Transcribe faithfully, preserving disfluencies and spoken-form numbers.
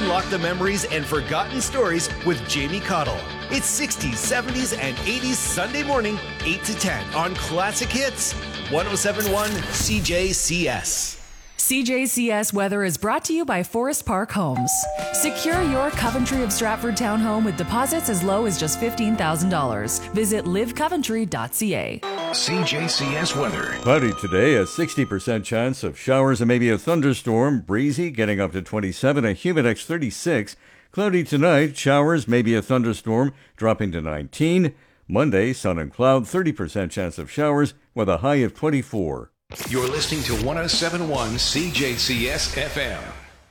Unlock the memories and forgotten stories with Jamie Cottle. It's sixties, seventies, and eighties Sunday morning, eight to ten on Classic Hits, one oh seven point one C J C S. C J C S weather is brought to you by Forest Park Homes. Secure your Coventry of Stratford townhome with deposits as low as just fifteen thousand dollars. Visit live coventry dot c a. C J C S weather. Cloudy today, a sixty percent chance of showers and maybe a thunderstorm. Breezy, getting up to twenty-seven, a Humidex thirty-six. Cloudy tonight, showers, maybe a thunderstorm, dropping to nineteen. Monday, sun and cloud, thirty percent chance of showers with a high of twenty-four. You're listening to one oh seven point one C J C S F M.